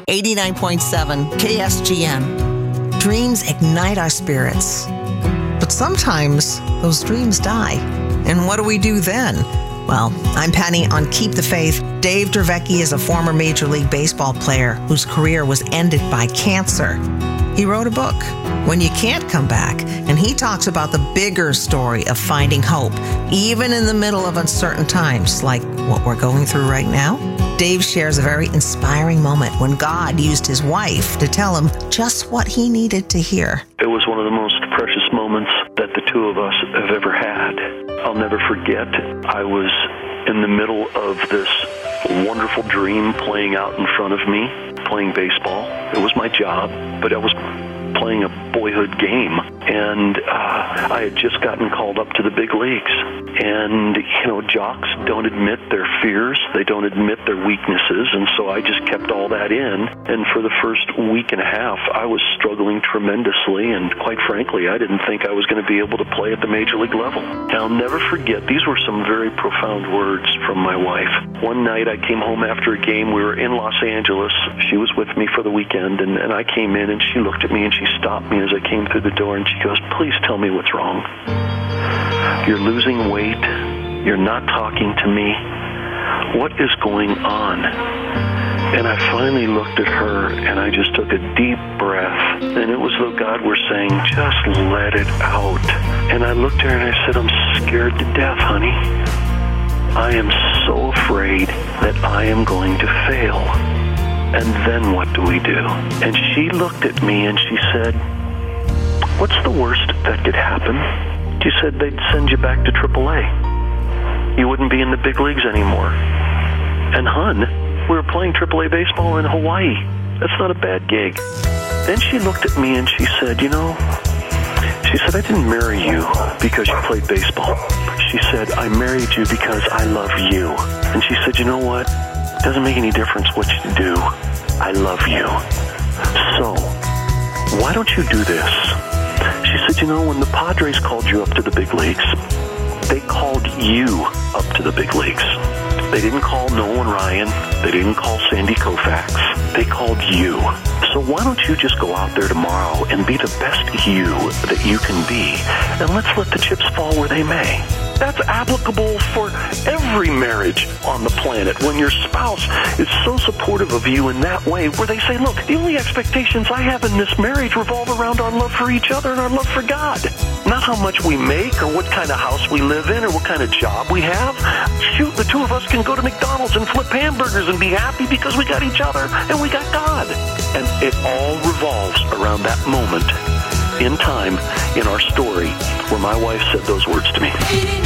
89.7 KSGM. Dreams ignite our spirits. But sometimes those dreams die. And what do we do then? Well, I'm Penny on Keep the Faith. Dave Dravecky is a former Major League Baseball player whose career was ended by cancer. He wrote a book, When You Can't Come Back, and he talks about the bigger story of finding hope, even in the middle of uncertain times, like what we're going through right now. Dave shares a very inspiring moment when God used his wife to tell him just what he needed to hear. It was one of the most precious moments that the two of us have ever had. I'll never forget, I was in the middle of this wonderful dream playing out in front of me, playing baseball. It was my job, but I was playing a boyhood game. And I had just gotten called up to the big leagues. And, jocks don't admit their fears. They don't admit their weaknesses. And so I just kept all that in. And for the first week and a half, I was struggling tremendously. And quite frankly, I didn't think I was going to be able to play at the major league level. And I'll never forget, these were some very profound words from my wife. One night I came home after a game. We were in Los Angeles. She was with me for the weekend. And I came in and she looked at me and she stopped me as I came through the door. And she goes, "Please tell me what's wrong. You're losing weight. You're not talking to me. What is going on?" And I finally looked at her and I just took a deep breath. And it was as though God were saying, just let it out. And I looked at her and I said, "I'm scared to death, honey. I am so afraid that I am going to fail. And then what do we do?" And she looked at me and she said, "What's the worst that could happen?" She said, "They'd send you back to AAA. You wouldn't be in the big leagues anymore." And hun, we were playing AAA baseball in Hawaii. That's not a bad gig. Then she looked at me and she said, she said, "I didn't marry you because you played baseball." She said, "I married you because I love you." And she said, "You know what? It doesn't make any difference what you do. I love you. So, why don't you do this?" She said, "When the Padres called you up to the big leagues, they called you up to the big leagues. They didn't call Nolan Ryan. They didn't call Sandy Koufax. They called you. So why don't you just go out there tomorrow and be the best you that you can be, and let's let the chips fall where they may." That's applicable for every marriage on the planet. When your spouse is so supportive of you in that way, where they say, "Look, the only expectations I have in this marriage revolve around our love for each other and our love for God. Not how much we make or what kind of house we live in or what kind of job we have. Shoot, the two of us can go to McDonald's and flip hamburgers and be happy because we got each other and we got God." And it all revolves around that moment in time in our story where my wife said those words to me.